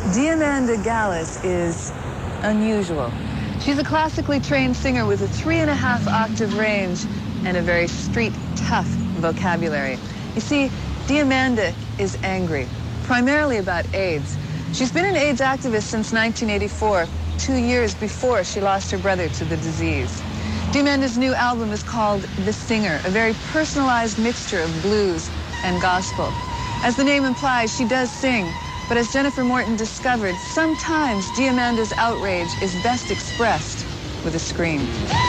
Diamanda Gallis is unusual. She's a classically trained singer with a 3.5-octave range and a very street tough vocabulary. You see, Diamanda is angry, primarily about AIDS. She's been an AIDS activist since 1984, 2 years before she lost her brother to the disease. Diamanda's new album is called The Singer, a very personalized mixture of blues and gospel. As the name implies, she does sing, but as Jennifer Morton discovered, sometimes Diamanda's outrage is best expressed with a scream.